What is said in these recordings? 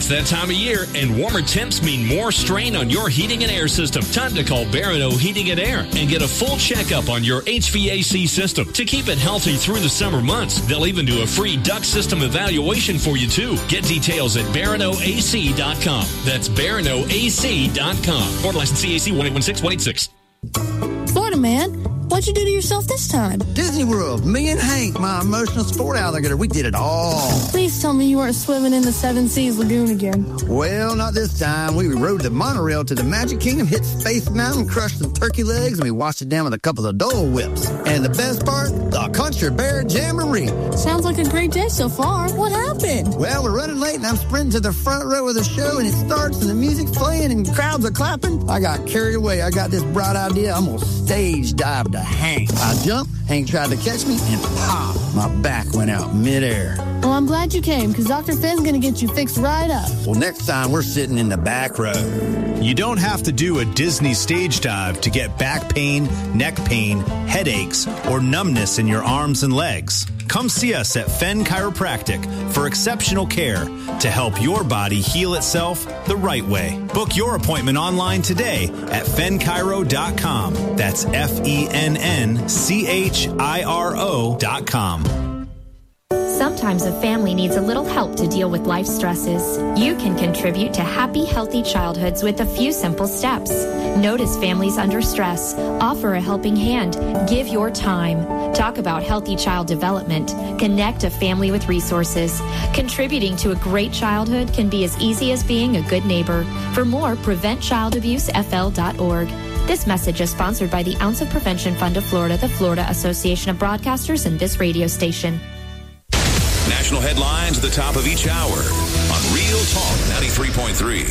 It's that time of year, and warmer temps mean more strain on your heating and air system. Time to call Barano Heating and Air and get a full checkup on your HVAC system to keep it healthy through the summer months. They'll even do a free duct system evaluation for you, too. Get details at BaranoAC.com. That's BaranoAC.com. Board license CAC 1816186. Florida man, what'd you do to yourself this time? Disney World. Me and Hank, my emotional sport alligator, we did it all. Please tell me you weren't swimming in the Seven Seas Lagoon again. Well, not this time. We rode the monorail to the Magic Kingdom, hit Space Mountain, crushed some turkey legs, and we washed it down with a couple of Dole Whips. And the best part, the Country Bear Jamboree. Sounds like a great day so far. What happened? Well, we're running late, and I'm sprinting to the front row of the show, and it starts, and the music's playing, and crowds are clapping. I got carried away. I got this bright idea. I'm going to stage dive to Hank. I jumped, Hank tried to catch me, and pop, my back went out midair. Well, I'm glad you came, because Dr. Finn's going to get you fixed right up. Well, next time, we're sitting in the back row. You don't have to do a Disney stage dive to get back pain, neck pain, headaches, or numbness in your arms and legs. Come see us at Fenn Chiropractic for exceptional care to help your body heal itself the right way. Book your appointment online today at fennchiro.com. That's FENNCHIRO.com. Sometimes a family needs a little help to deal with life stresses. You can contribute to happy, healthy childhoods with a few simple steps. Notice families under stress. Offer a helping hand. Give your time. Talk about healthy child development. Connect a family with resources. Contributing to a great childhood can be as easy as being a good neighbor. For more, PreventChildAbuseFL.org. This message is sponsored by the Ounce of Prevention Fund of Florida, the Florida Association of Broadcasters, and this radio station. National headlines at the top of each hour on Real Talk 93.3.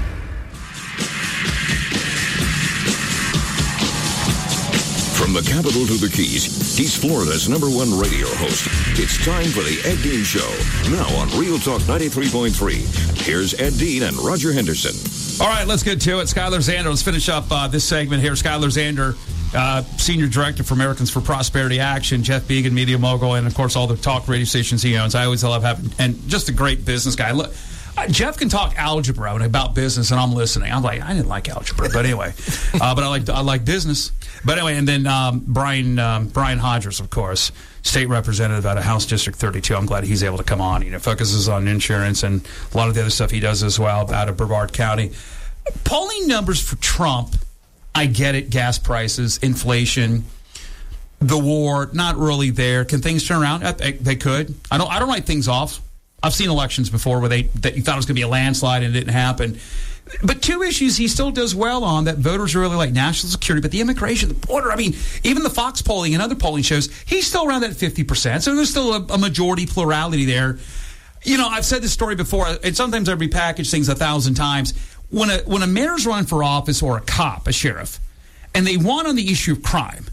From the capital to the Keys, he's Florida's #1 radio host. It's time for the Ed Dean Show, now on Real Talk 93.3. Here's Ed Dean and Roger Henderson. All right, let's get to it. Skylar Zander, let's finish up this segment here. Skylar Zander, Senior Director for Americans for Prosperity Action, Jeff Began, media mogul, and, of course, all the talk radio stations he owns. I always love having, and just a great business guy. Look, Jeff can talk algebra about business, and I'm listening. I'm like, I didn't like algebra, but anyway. But I like business. But anyway, and then Brian Hodgers, of course, state representative out of House District 32. I'm glad he's able to come on. Focuses on insurance and a lot of the other stuff he does as well out of Brevard County. Polling numbers for Trump, I get it, gas prices, inflation, the war, not really there. Can things turn around? They could. I don't write things off. I've seen elections before where you thought it was going to be a landslide and it didn't happen. But two issues he still does well on that voters really like: national security, but the immigration, the border. I mean, even the Fox polling and other polling shows, he's still around that 50%. So there's still a majority plurality there. I've said this story before, and sometimes I repackage things 1,000 times. When a mayor's running for office, or a cop, a sheriff, and they won on the issue of crime,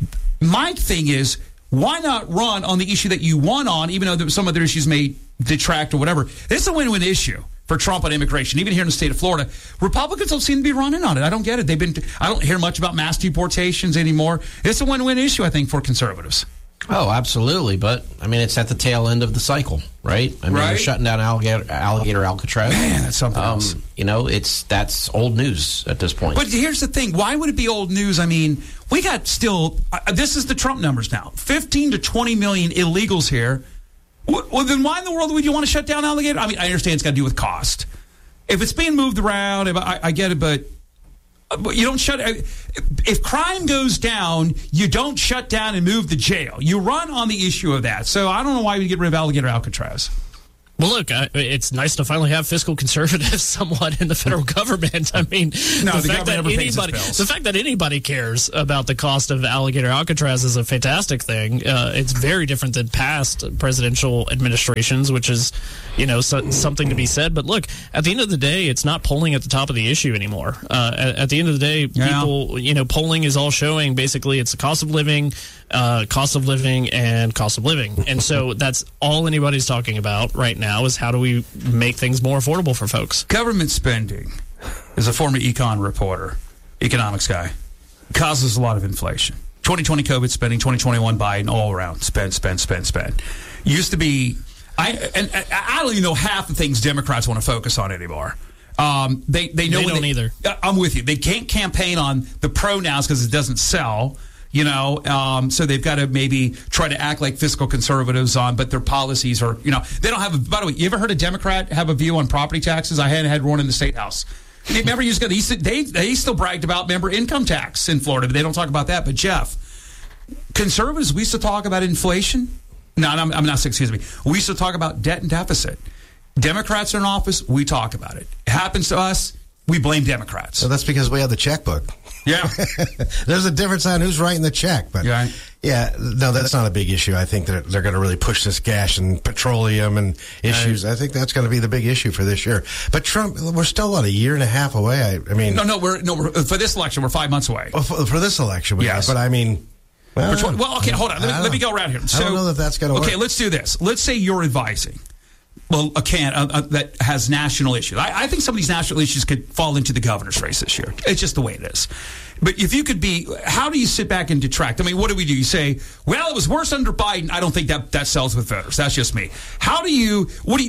my thing is, why not run on the issue that you won on, even though some other issues may detract or whatever? This is a win-win issue for Trump on immigration, even here in the state of Florida. Republicans don't seem to be running on it. I don't get it. I don't hear much about mass deportations anymore. It's a win-win issue, I think, for conservatives. Oh, absolutely. But, it's at the tail end of the cycle, right? You're shutting down Alligator Alcatraz. Man, that's something else. That's old news at this point. But here's the thing. Why would it be old news? We got still, this is the Trump numbers now, 15 to 20 million illegals here. Well, then why in the world would you want to shut down Alligator? I understand it's got to do with cost. If it's being moved around, I get it, but you don't shut. If crime goes down, you don't shut down and move the jail. You run on the issue of that. So I don't know why we get rid of Alligator Alcatraz. Well, look, it's nice to finally have fiscal conservatives somewhat in the federal government. The fact that anybody cares about the cost of Alligator Alcatraz is a fantastic thing. It's very different than past presidential administrations, which is, something to be said. But look, at the end of the day, it's not polling at the top of the issue anymore. At the end of the day, people, polling is all showing basically it's the cost of living, and cost of living. And so that's all anybody's talking about right now is how do we make things more affordable for folks. Government spending, as a former econ reporter, economics guy, causes a lot of inflation. 2020 COVID spending, 2021 Biden, all around, spend. Used to be, I don't even know half the things Democrats want to focus on anymore. They know they don't either. I'm with you. They can't campaign on the pronouns because it doesn't sell. So they've got to maybe try to act like fiscal conservatives but their policies are, they don't have by the way, you ever heard a Democrat have a view on property taxes? I hadn't had one in the State House. Remember, they still bragged about, income tax in Florida, but they don't talk about that. But Jeff, conservatives, we used to talk about inflation. No, I'm not, excuse me. We used to talk about debt and deficit. Democrats are in office, we talk about it. It happens to us, we blame Democrats. So that's because we have the checkbook. Yeah. There's a difference on who's writing the check. But no, that's not a big issue. I think that they're going to really push this gas and petroleum and issues. Right. I think that's going to be the big issue for this year. But Trump, we're still, a year and a half away? I mean... No, we're for this election, we're 5 months away. Well, for this election, we are. But I mean... Well, okay, hold on. Let me go around here. I don't know that's going to work. Okay, let's do this. Let's say you're advising. Well, that has national issues. I think some of these national issues could fall into the governor's race this year. It's just the way it is. But if you could how do you sit back and detract? I mean, what do we do? You say, well, it was worse under Biden. I don't think that sells with voters. That's just me. How do you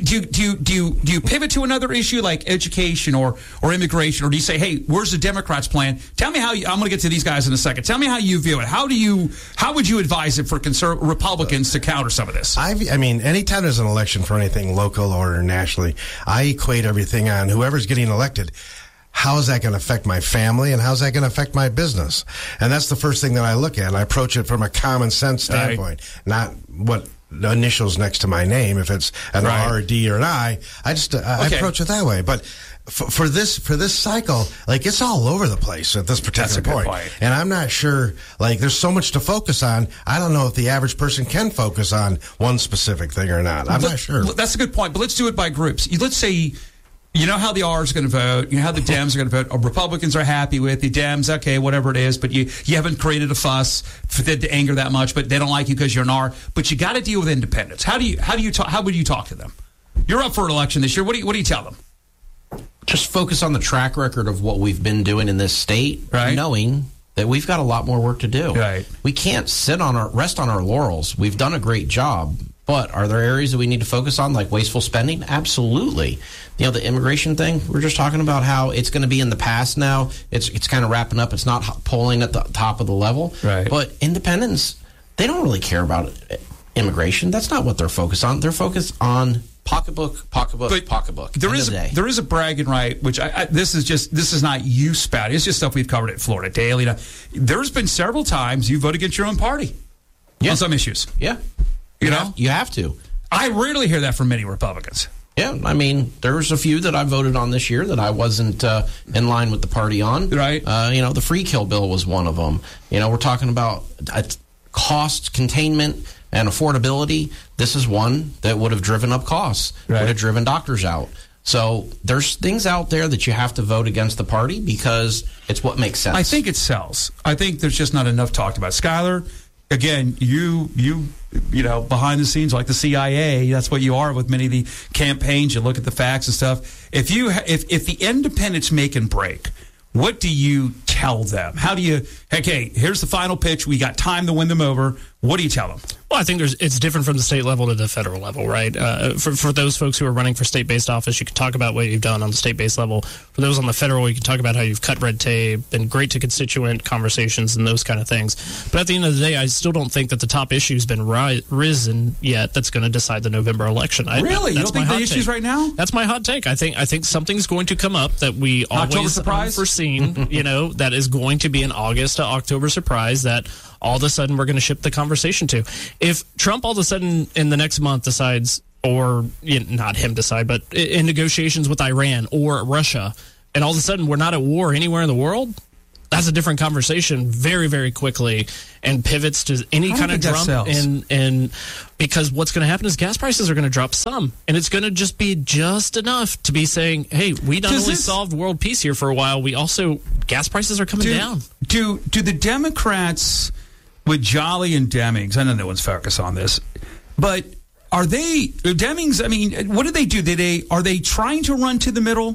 pivot to another issue like education or immigration, or do you say, hey, where's the Democrats' plan? Tell me I'm going to get to these guys in a second. Tell me how you view it. How would you advise it for Republicans to counter some of this? I mean, anytime there's an election for anything local or nationally, I equate everything on whoever's getting elected. How is that going to affect my family, and how's that going to affect my business? And that's the first thing that I look at. I approach it from a common sense standpoint, not what the initials next to my name. If it's an R, D, or an I approach it that way. But for this cycle, it's all over the place at this particular point. And I'm not sure, there's so much to focus on. I don't know if the average person can focus on one specific thing or not. I'm not sure. That's a good point. But let's do it by groups. Let's say... You know how the R is going to vote. You know how the Dems are going to vote. Republicans are happy with the Dems. Okay, whatever it is. But you haven't created a fuss for them to anger that much. But they don't like you because you're an R. But you got to deal with independents. How would you talk to them? You're up for an election this year. What do you tell them? Just focus on the track record of what we've been doing in this state, knowing that we've got a lot more work to do. Right. We can't rest on our laurels. We've done a great job. But are there areas that we need to focus on, like wasteful spending? Absolutely. The immigration thing, we're just talking about how it's going to be in the past now. It's kind of wrapping up. It's not polling at the top of the level. Right. But independents, they don't really care about immigration. That's not what they're focused on. They're focused on pocketbook. There is a bragging right, which this is not you spouting. It's just stuff we've covered at Florida Daily. There's been several times you vote against your own party on some issues. Yeah. You have to. I rarely hear that from many Republicans. Yeah, I mean, there's a few that I voted on this year that I wasn't in line with the party on. Right. The free kill bill was one of them. We're talking about cost containment and affordability. This is one that would have driven up costs, would have driven doctors out. So there's things out there that you have to vote against the party because it's what makes sense. I think it sells. I think there's just not enough talked about. Skyler, again, you behind the scenes like the CIA, that's what you are with many of the campaigns. You look at the facts and stuff. If the independents make and break, what do you tell them? How do you, okay, here's the final pitch. We got time to win them over. What do you tell them? Well, I think it's different from the state level to the federal level, right? For those folks who are running for state-based office, you can talk about what you've done on the state-based level. For those on the federal, you can talk about how you've cut red tape, been great to constituent conversations and those kind of things. But at the end of the day, I still don't think that the top issue's been risen yet that's going to decide the November election. Really? You don't think the issues right now? That's my hot take. I think something's going to come up that we always unforeseen, that is going to be an August to October surprise that all of a sudden we're going to ship the conversation to. If Trump all of a sudden in the next month decides, or not him decide, but in negotiations with Iran or Russia, and all of a sudden we're not at war anywhere in the world, that's a different conversation very, very quickly and pivots to any kind of drum. And because what's going to happen is gas prices are going to drop some, and it's going to just be just enough to be saying, hey, we not only solved world peace here for a while, we also, gas prices are coming down. Do the Democrats with Jolly and Demings, I know no one's focused on this, but are they, Demings, I mean, what do? Are they trying to run to the middle?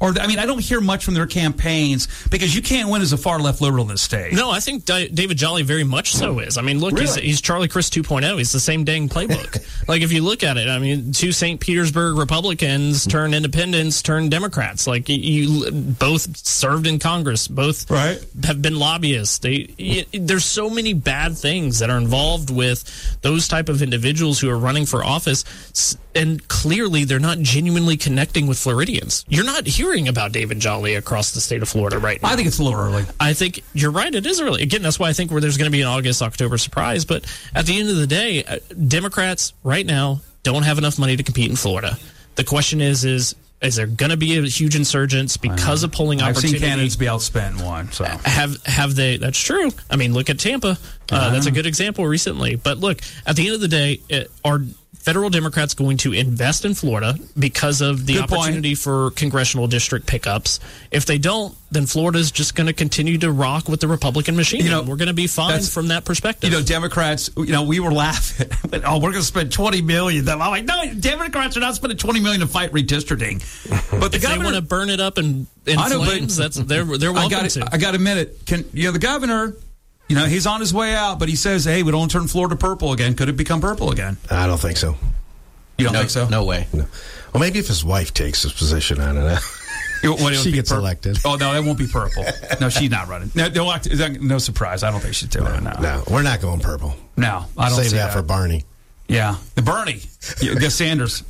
Or, I mean, I don't hear much from their campaigns because you can't win as a far-left liberal in this state. No, I think David Jolly very much so is. I mean, look, Really? he's Charlie Crist 2.0. He's the same dang playbook. Like, if you look at it, I mean, two St. Petersburg Republicans turned independents, turned Democrats. Like, you both served in Congress, both have been lobbyists. There's so many bad things that are involved with those type of individuals who are running for office, and clearly they're not genuinely connecting with Floridians. You're not hearing about David Jolly across the state of Florida right now. I think it's a little early. I think you're right. It is early. Again, that's why I think there's going to be an August-October surprise. But at the end of the day, Democrats right now don't have enough money to compete in Florida. The question is there going to be a huge insurgence because of polling opportunity? I've seen candidates be outspent in one. So have they? That's true. I mean, look at Tampa. That's a good example recently. But look, at the end of the day, are federal Democrats going to invest in Florida because of the opportunity for congressional district pickups? If they don't, then Florida's just going to continue to rock with the Republican machine. We're going to be fine from that perspective. Democrats, we were laughing. We're going to spend $20 million. I'm like, no, Democrats are not spending $20 million to fight redistricting. But if they want to burn it up in flames, they're welcome to. I got to admit it. The governor... he's on his way out, but he says, hey, we don't turn Florida purple again. Could it become purple again? I don't think so. You don't think so? No way. No. Well, maybe if his wife takes his position, I don't know. She gets elected. Oh, no, that won't be purple. No, she's not running. No surprise. I don't think she's doing it now. No, we're not going purple. No, I don't Save see that for Barney. Yeah, the Bernie. Get Sanders.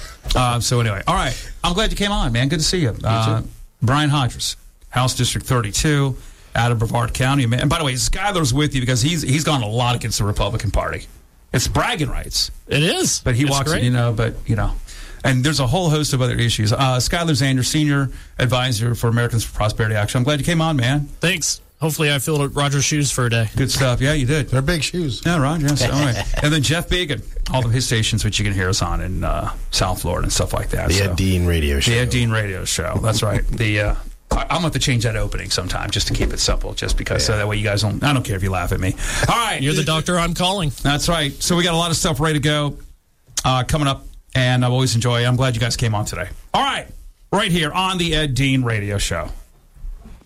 So anyway, all right. I'm glad you came on, man. Good to see you. Brian Hodges, House District 32. Out of Brevard County. And by the way, Skyler's with you because he's gone a lot against the Republican Party. It's bragging rights. It is. But he walks in, and there's a whole host of other issues. Skyler Zander, Senior Advisor for Americans for Prosperity Action. I'm glad you came on, man. Thanks. Hopefully I filled Roger's shoes for a day. Good stuff. Yeah, you did. They're big shoes. Yeah, Roger. Yes. All right. And then Jeff Began, all of his stations, which you can hear us on in South Florida and stuff like that. The Ed Dean Radio Show. The Ed Dean Radio Show. That's right. I'm going to have to change that opening sometime just to keep it simple, just because so that way you guys don't... I don't care if you laugh at me. All right. You're the doctor I'm calling. That's right. So we got a lot of stuff ready to go coming up, and I've always enjoyed it. I'm glad you guys came on today. All right. Right here on the Ed Dean Radio Show.